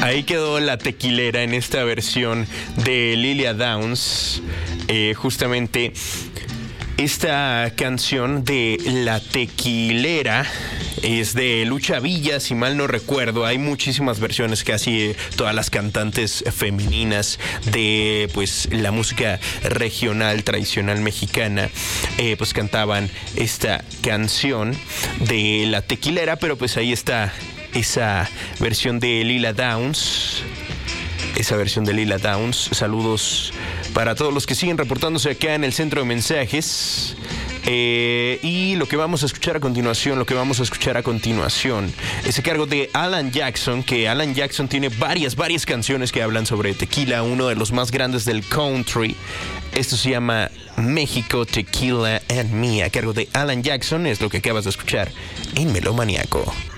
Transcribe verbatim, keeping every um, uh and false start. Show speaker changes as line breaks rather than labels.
Ahí quedó La Tequilera en esta versión de Lilia Downs. Eh, justamente esta canción de La Tequilera es de Lucha Villa, si mal no recuerdo. Hay muchísimas versiones, casi todas las cantantes femeninas de pues la música regional tradicional mexicana eh, pues cantaban esta canción de La Tequilera, pero pues ahí está esa versión de Lila Downs. Esa versión de Lila Downs. Saludos para todos los que siguen reportándose acá en el centro de mensajes. Eh, y lo que vamos a escuchar a continuación, lo que vamos a escuchar a continuación es a cargo de Alan Jackson, que Alan Jackson tiene varias, varias canciones que hablan sobre tequila, uno de los más grandes del country. Esto se llama México, Tequila and Me, a cargo de Alan Jackson. Es lo que acabas de escuchar en Melómaniaco.